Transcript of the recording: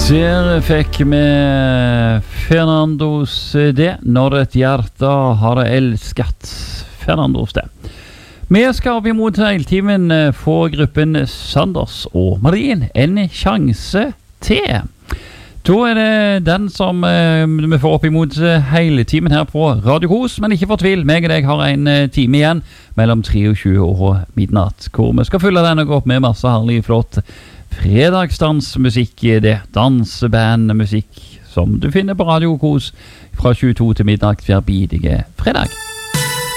Der fikk med Fernandos det. Når et hjerte har elsket Fernandos det. Vi skal opp imot heltimen få gruppen Sanders og Marien en sjanse til. Da det den som vi får opp imot hele timen her på Radio Kos, men ikke fortvil, meg og deg har en time igjen mellom 23 og midnatt, hvor vi skal fylle den og gå opp med masse herlig flott fredagsdansmusikk, det dansebandmusikk som du finner på Radio Kos fra 22 til midnatt hver bidige fredag.